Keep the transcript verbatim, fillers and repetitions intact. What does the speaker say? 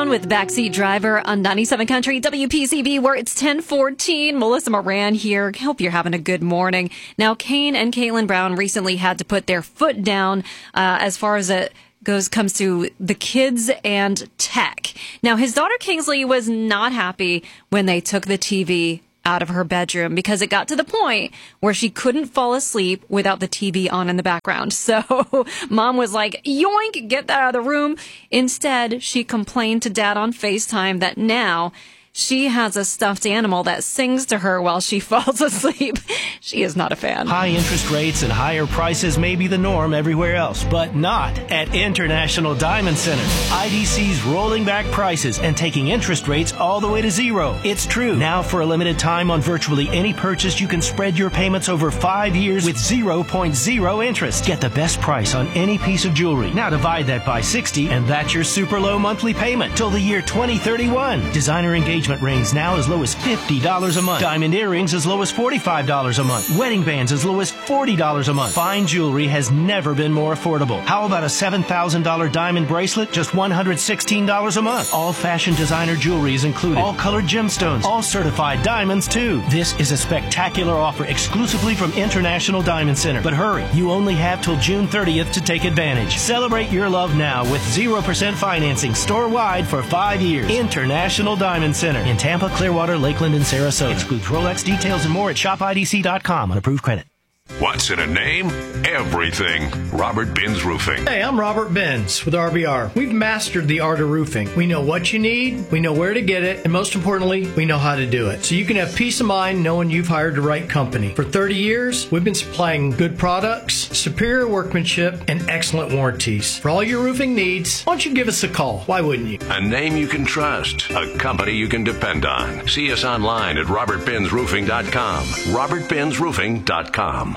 Brown with Backseat Driver on ninety-seven Country W P C B, where it's ten fourteen. Melissa Moran here. Hope you're having a good morning. Now, Kane and Caitlin Brown recently had to put their foot down uh, as far as it goes comes to the kids and tech. Now, his daughter Kingsley was not happy when they took the T V out of her bedroom because it got to the point where she couldn't fall asleep without the T V on in the background. So mom was like, yoink, get that out of the room. Instead, she complained to dad on FaceTime that now she has a stuffed animal that sings to her while she falls asleep. She is not a fan. High interest rates and higher prices may be the norm everywhere else, but not at International Diamond Center. I D C's rolling back prices and taking interest rates all the way to zero. It's true. Now, for a limited time on virtually any purchase, you can spread your payments over five years with zero point zero interest. Get the best price on any piece of jewelry. Now divide that by sixty, and that's your super low monthly payment till the year twenty thirty-one. Designer engagement rings now as low as fifty dollars a month. Diamond earrings as low as forty-five dollars a month. Wedding bands as low as forty dollars a month. Fine jewelry has never been more affordable. How about a seven thousand dollars diamond bracelet? Just one hundred sixteen dollars a month. All fashion designer jewelry is included. All colored gemstones. All certified diamonds, too. This is a spectacular offer exclusively from International Diamond Center. But hurry, you only have till June thirtieth to take advantage. Celebrate your love now with zero percent financing store-wide for five years. International Diamond Center in Tampa, Clearwater, Lakeland, and Sarasota. Excludes Rolex. Details and more at shop I D C dot com on approved credit. What's in a name? Everything. Robert Benz Roofing. Hey, I'm Robert Benz with R B R. We've mastered the art of roofing. We know what you need, we know where to get it, and most importantly, we know how to do it. So you can have peace of mind knowing you've hired the right company. For thirty years, we've been supplying good products, superior workmanship, and excellent warranties. For all your roofing needs, why don't you give us a call? Why wouldn't you? A name you can trust. A company you can depend on. See us online at robert benz roofing dot com. robert benz roofing dot com.